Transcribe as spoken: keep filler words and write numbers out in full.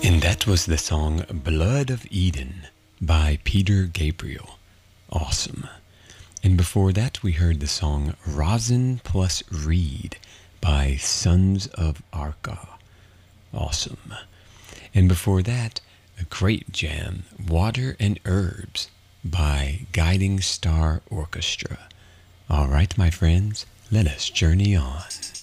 And that was the song Blood of Eden by Peter Gabriel. Awesome. And before that, we heard the song Rosin plus Reed by Sons of Arca. Awesome. And before that, a great jam, Water and Herbs by Guiding Star Orchestra. All right, my friends, let us journey on.